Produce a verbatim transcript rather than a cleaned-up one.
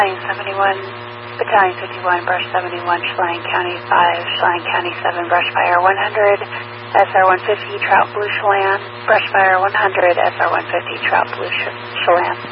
Battalion seventy-one, Battalion fifty-one, Brush seventy-one, Chelan County five, Chelan County seven, Brush Fire one hundred, S R one fifty, Trout Blue Chelan, Brush Fire one hundred, S R one fifty, Trout Blue Chelan.